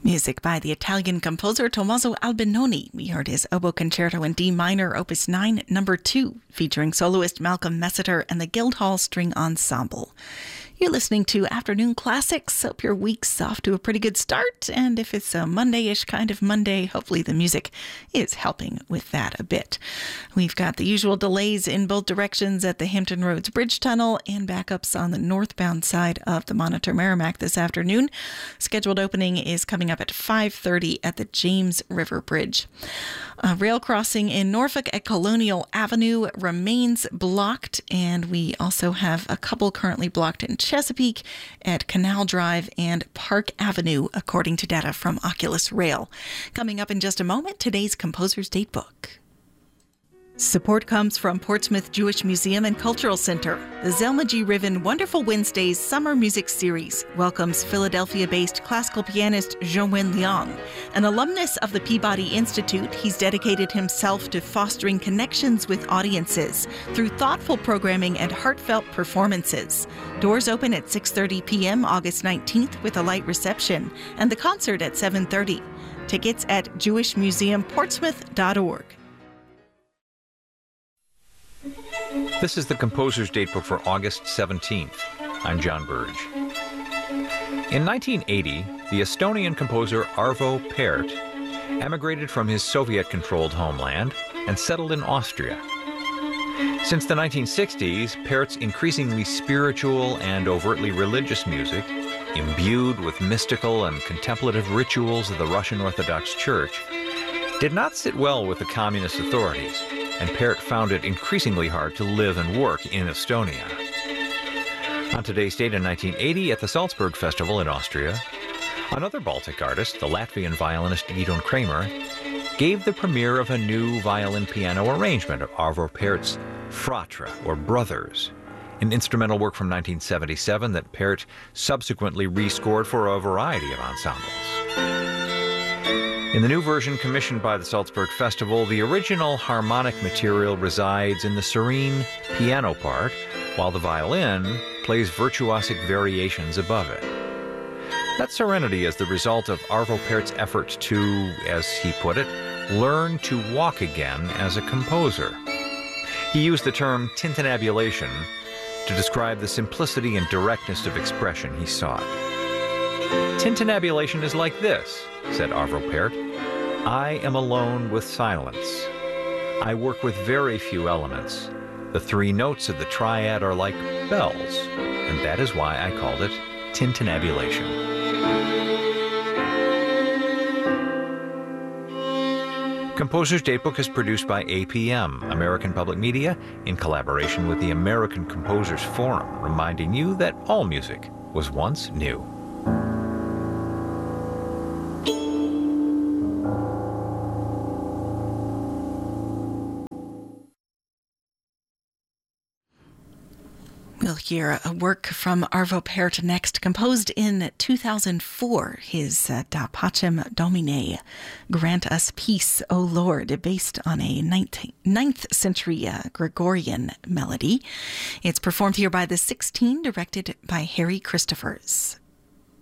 Music by the Italian composer Tommaso Albinoni. We heard his Oboe Concerto in D minor, Opus 9, number 2, featuring soloist Malcolm Messiter and the Guildhall String Ensemble. You're listening to Afternoon Classics. Hope your week's off to a pretty good start. And if it's a Monday-ish kind of Monday, hopefully the music is helping with that a bit. We've got the usual delays in both directions at the Hampton Roads Bridge Tunnel and backups on the northbound side of the Monitor Merrimack this afternoon. Scheduled opening is coming up at 5:30 at the James River Bridge. A rail crossing in Norfolk at Colonial Avenue remains blocked, and we also have a couple currently blocked in Chesapeake at Canal Drive and Park Avenue, according to data from Oculus Rail. Coming up in just a moment, today's Composer's Datebook. Support comes from Portsmouth Jewish Museum and Cultural Center. The Zelma G. Riven Wonderful Wednesdays Summer Music Series welcomes Philadelphia-based classical pianist Zhongwen Liang. An alumnus of the Peabody Institute, he's dedicated himself to fostering connections with audiences through thoughtful programming and heartfelt performances. Doors open at 6:30 p.m. August 19th with a light reception, and the concert at 7:30. Tickets at jewishmuseumportsmouth.org. This is the Composer's Datebook for August 17th. I'm John Burge. In 1980, the Estonian composer Arvo Pärt emigrated from his Soviet-controlled homeland and settled in Austria. Since the 1960s, Pärt's increasingly spiritual and overtly religious music, imbued with mystical and contemplative rituals of the Russian Orthodox Church, did not sit well with the communist authorities, and Pärt found it increasingly hard to live and work in Estonia. On today's date in 1980, at the Salzburg Festival in Austria, another Baltic artist, the Latvian violinist Gidon Kramer, gave the premiere of a new violin-piano arrangement of Arvo Pärt's Fratra, or Brothers, an instrumental work from 1977 that Pärt subsequently rescored for a variety of ensembles. In the new version commissioned by the Salzburg Festival, the original harmonic material resides in the serene piano part, while the violin plays virtuosic variations above it. That serenity is the result of Arvo Pärt's effort to, as he put it, learn to walk again as a composer. He used the term tintinnabulation to describe the simplicity and directness of expression he sought. Tintinnabulation is like this, said Arvo Pärt. I am alone with silence. I work with very few elements. The three notes of the triad are like bells, and that is why I called it tintinnabulation. Composer's Datebook is produced by APM, American Public Media, in collaboration with the American Composers Forum, reminding you that all music was once new. We'll hear a work from Arvo Pärt next, composed in 2004, his Da Pacem Domine, Grant Us Peace, O Lord, based on a 9th century Gregorian melody. It's performed here by the 16, directed by Harry Christophers.